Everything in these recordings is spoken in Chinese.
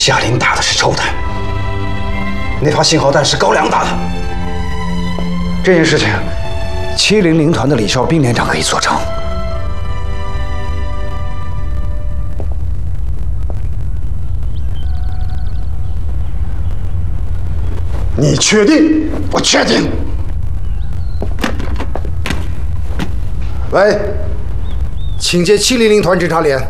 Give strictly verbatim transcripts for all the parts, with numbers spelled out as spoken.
夏林打的是抽弹，那发信号弹是高粱打的。这件事情，七零零团的李少斌连长可以作证。你确定？我确定。喂，请接七零零团侦察连。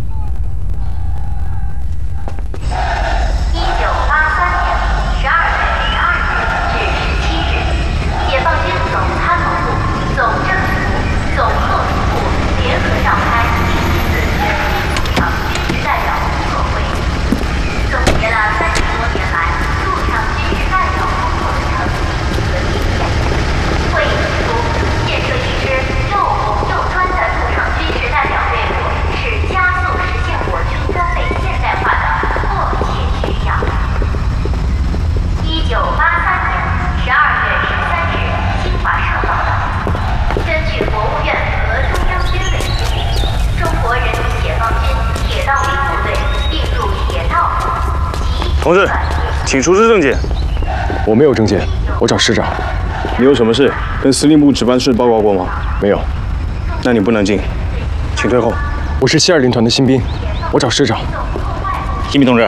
同志，请出示证件。 我没有证件，我找师长。 你有什么事跟司令部值班室报告过吗？ 没有。 那你不能进，请退后。 我是七二零团的新兵，我找师长。 新兵同志，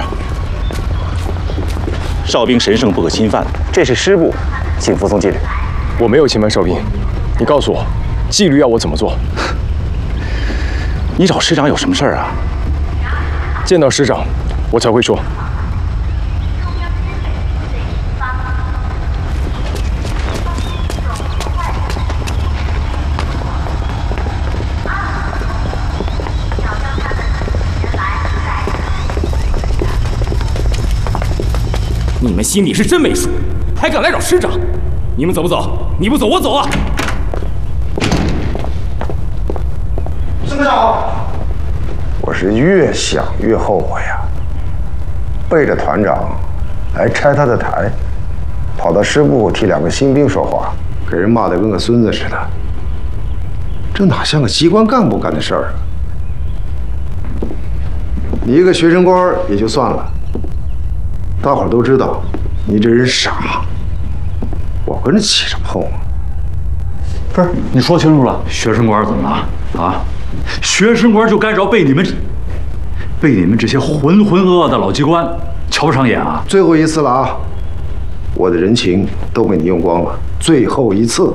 哨兵神圣不可侵犯，这是师部，请服从纪律。 我没有侵犯哨兵，你告诉我，纪律要我怎么做？ 你找师长有什么事儿啊？ 见到师长，我才会说。 你们心里是真没数，还敢来找师长？你们走不走？你不走，我走啊！ 师长好。 我是越想越后悔呀，背着团长来拆他的台，跑到师部替两个新兵说话，给人骂得跟个孙子似的。这哪像个机关干部干的事儿啊？你一个学生官也就算了。 大伙儿都知道，你这人傻，我跟着起什么哄啊？ 不是，你说清楚了，学生官怎么了啊？学生官就该着被你们，被你们这些浑浑噩噩的老机关瞧不上眼啊！ 最后一次了啊！我的人情都被你用光了，最后一次。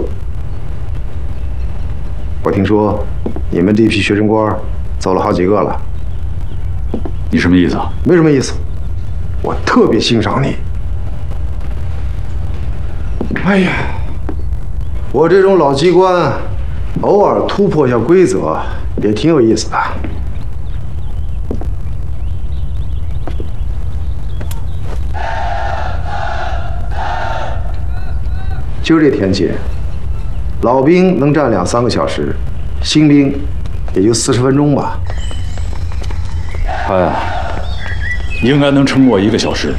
我听说你们这批学生官走了好几个了， 你什么意思啊？ 没什么意思。 我特别欣赏你。哎呀，我这种老机关，偶尔突破一下规则，也挺有意思的。今儿这天气，老兵能站两三个小时，新兵也就四十分钟吧。 哎呀。 应该能撑过一个小时。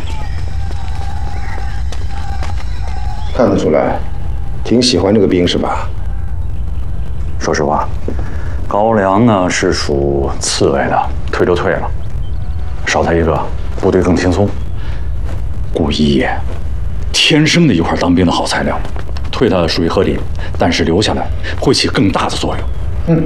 看得出来，挺喜欢这个兵是吧？ 说实话，高粱呢是属刺猬的，退就退了，少他一个，部队更轻松。顾一野，天生的一块当兵的好材料，退他属于合理，但是留下来会起更大的作用。嗯，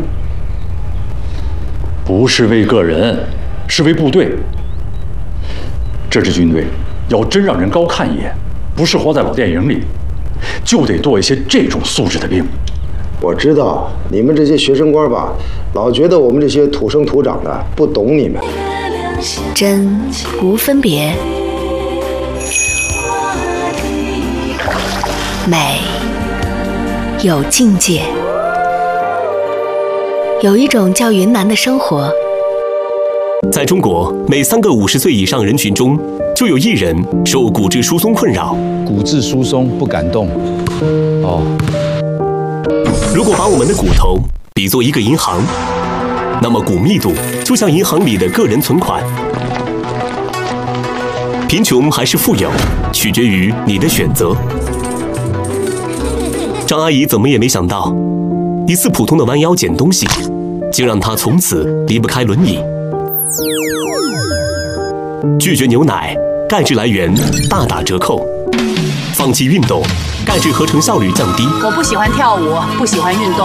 不是为个人，是为部队。 这支军队要真让人高看一眼，不是活在老电影里，就得多一些这种素质的兵。 我知道你们这些学生官吧，老觉得我们这些土生土长的不懂你们。 真无分别，美有境界，有一种叫云南的生活。 在中国，每三个五十岁以上人群中，就有一人受骨质疏松困扰。 骨质疏松不敢动。哦。 如果把我们的骨头比作一个银行，那么骨密度就像银行里的个人存款。贫穷还是富有，取决于你的选择。张阿姨怎么也没想到，一次普通的弯腰捡东西，竟让她从此离不开轮椅。 拒绝牛奶，钙质来源大打折扣；放弃运动，钙质合成效率降低。 我不喜欢跳舞，不喜欢运动。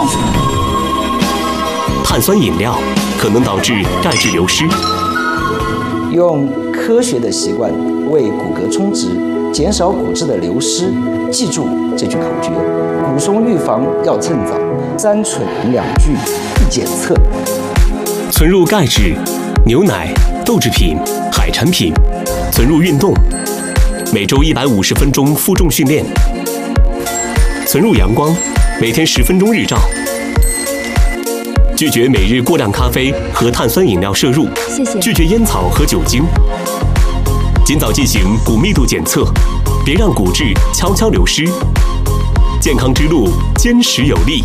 碳酸饮料可能导致钙质流失。 用科学的习惯为骨骼充值，减少骨质的流失。记住这句口诀：骨松预防要趁早，三蠢两拒一检测。 存入钙质，牛奶、豆制品、海产品；存入运动，每周一百五十分钟负重训练；存入阳光，每天十分钟日照。拒绝每日过量咖啡和碳酸饮料摄入， 谢谢。 拒绝烟草和酒精。尽早进行骨密度检测，别让骨质悄悄流失。健康之路坚实有力。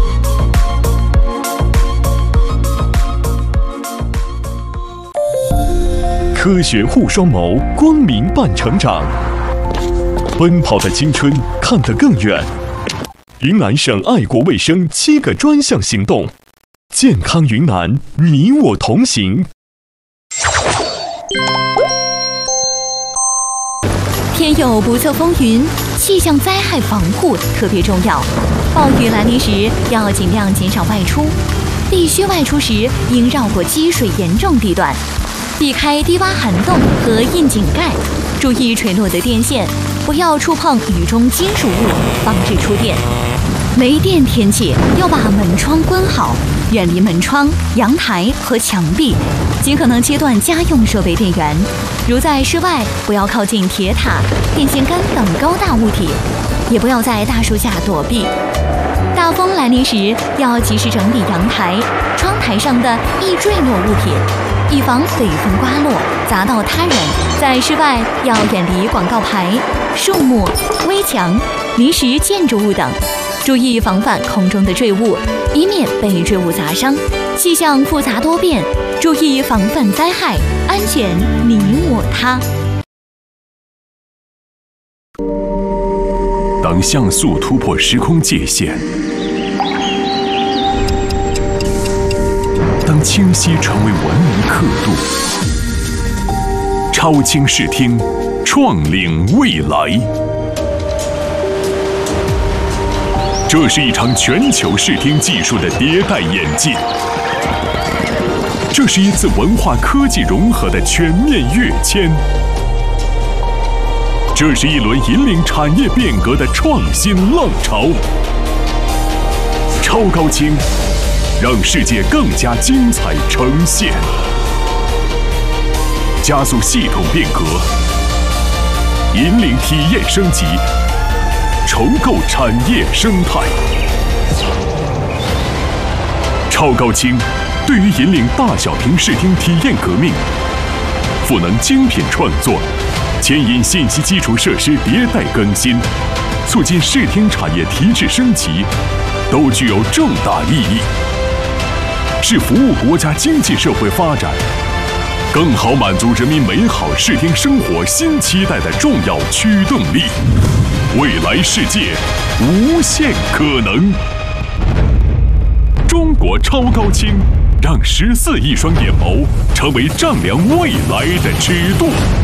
科学护双眸，光明伴成长。奔跑的青春，看得更远。云南省爱国卫生七个专项行动，健康云南，你我同行。 天有不测风云，气象灾害防护特别重要。暴雨来临时，要尽量减少外出。必须外出时，应绕过积水严重地段，避开低洼涵洞和窨井盖，注意垂落的电线，不要触碰雨中金属物，防止触电。没电天气要把门窗关好，远离门窗、阳台和墙壁，尽可能切断家用设备电源。如在室外，不要靠近铁塔、电线杆等高大物体，也不要在大树下躲避。大风来临时，要及时整理阳台、窗台上的易坠落物品，以防北风刮落砸到他人。在室外要远离广告牌、树木、危墙、临时建筑物等，注意防范空中的坠物，以免被坠物砸伤。气象复杂多变，注意防范灾害，安全你我他。 当像素突破时空界限，当清晰成为文明刻度，超清视听，创领未来。这是一场全球视听技术的迭代演进，这是一次文化科技融合的全面跃迁，这是一轮引领产业变革的创新浪潮。超高清，让世界更加精彩呈现，加速系统变革，引领体验升级，重构产业生态。超高清对于引领大小屏视听体验革命，赋能精品创作，牵引信息基础设施迭代更新，促进视听产业提质升级，都具有重大意义，是服务国家经济社会发展，更好满足人民美好视听生活新期待的重要驱动力。未来世界，无限可能。中国超高清，让十四亿双眼眸成为丈量未来的尺度。